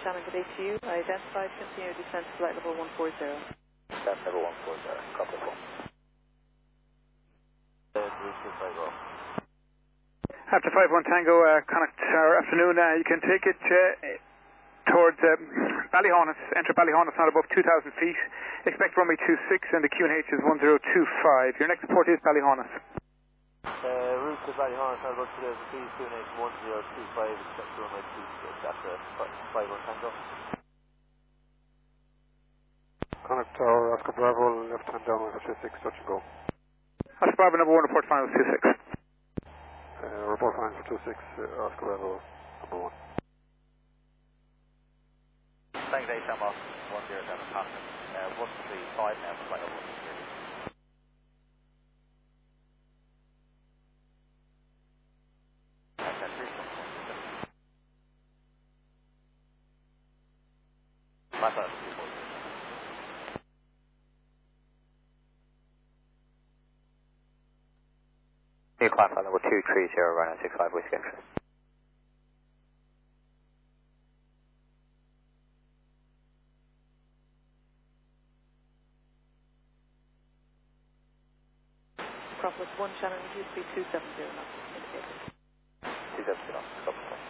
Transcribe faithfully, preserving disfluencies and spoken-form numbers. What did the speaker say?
Shannon, good day to you. Identified, continue descent to flight level one four zero. Descent level one four zero, copy full. After five one Tango, uh, Connacht Tower, afternoon, uh, you can take it uh, towards uh, Ballyhonus, enter Ballyhonus, not above two thousand feet. Expect runway two six and the Q N H is one zero two five. Your next port is Ballyhonus. Uh, route to Ballyhonus, not above two thousand feet, Q N H one zero two five, expect runway two six after five one Tango. Connacht Tower, Oscar Bravo, left hand down with two six, touch and go. Oscar Bravo, number one, report final two six. Uh, report final for two six, uh, Oscar Bravo, number one. Thanks, eight, I'm off, one zero seven, passing, uh, one three five now, flight level one zero. New climb flight level two three zero, runway six five, Whiskey X-ray. Acropolis one, Shannon, reduce speed two seven zero knots, indicated. two seven zero, copy.